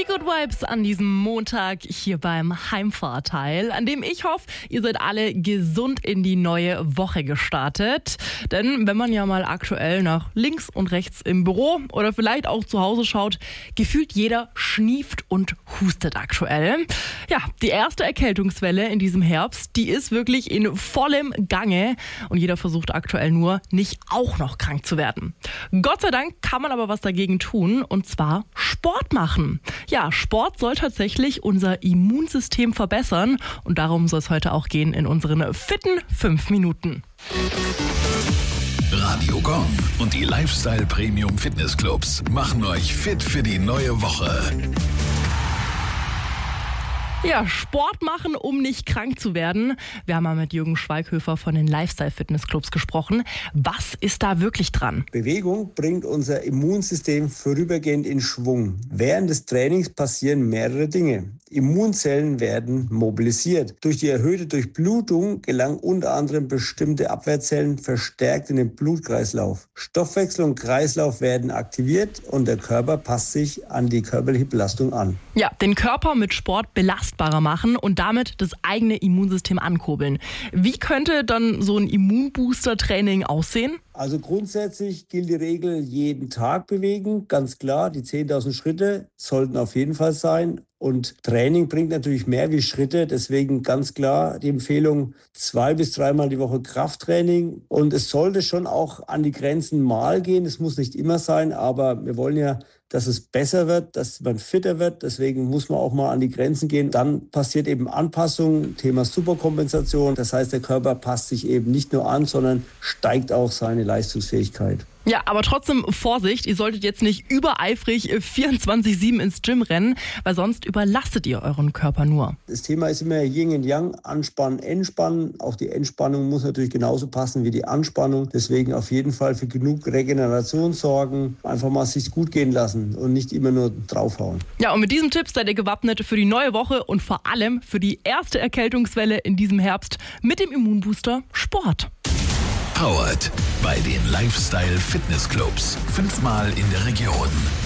Die Good Vibes an diesem Montag hier beim Heimfahrteil, an dem ich hoffe, ihr seid alle gesund in die neue Woche gestartet. Denn wenn man ja mal aktuell nach links und rechts im Büro oder vielleicht auch zu Hause schaut, gefühlt jeder schnieft und hustet aktuell. Ja, die erste Erkältungswelle in diesem Herbst, die ist wirklich in vollem Gange und jeder versucht aktuell nur, nicht auch noch krank zu werden. Gott sei Dank kann man aber was dagegen tun, und zwar Sport machen. Ja, Sport soll tatsächlich unser Immunsystem verbessern und darum soll es heute auch gehen in unseren fitten 5 Minuten. Radio Gong und die Lifestyle Premium Fitness Clubs machen euch fit für die neue Woche. Ja, Sport machen, um nicht krank zu werden. Wir haben mal mit Jürgen Schweighöfer von den Lifestyle Fitness Clubs gesprochen. Was ist da wirklich dran? Bewegung bringt unser Immunsystem vorübergehend in Schwung. Während des Trainings passieren mehrere Dinge. Immunzellen werden mobilisiert. Durch die erhöhte Durchblutung gelangen unter anderem bestimmte Abwehrzellen verstärkt in den Blutkreislauf. Stoffwechsel und Kreislauf werden aktiviert und der Körper passt sich an die körperliche Belastung an. Ja, den Körper mit Sport belastbarer machen und damit das eigene Immunsystem ankurbeln. Wie könnte dann so ein Immunbooster-Training aussehen? Also grundsätzlich gilt die Regel, jeden Tag bewegen, ganz klar. Die 10.000 Schritte sollten auf jeden Fall sein. Und Training bringt natürlich mehr wie Schritte. Deswegen ganz klar die Empfehlung, 2 bis 3 Mal die Woche Krafttraining. Und es sollte schon auch an die Grenzen mal gehen. Es muss nicht immer sein, aber wir wollen ja, dass es besser wird, dass man fitter wird. Deswegen muss man auch mal an die Grenzen gehen. Dann passiert eben Anpassung, Thema Superkompensation. Das heißt, der Körper passt sich eben nicht nur an, sondern steigt auch seine Leistungsfähigkeit. Ja, aber trotzdem Vorsicht, ihr solltet jetzt nicht übereifrig 24/7 ins Gym rennen, weil sonst überlastet ihr euren Körper nur. Das Thema ist immer Yin und Yang, Anspannen, Entspannen. Auch die Entspannung muss natürlich genauso passen wie die Anspannung. Deswegen auf jeden Fall für genug Regeneration sorgen. Einfach mal sich gut gehen lassen und nicht immer nur draufhauen. Ja, und mit diesem Tipp seid ihr gewappnet für die neue Woche und vor allem für die erste Erkältungswelle in diesem Herbst mit dem Immunbooster Sport. Powered bei den Lifestyle Fitness Clubs. 5-mal in der Region.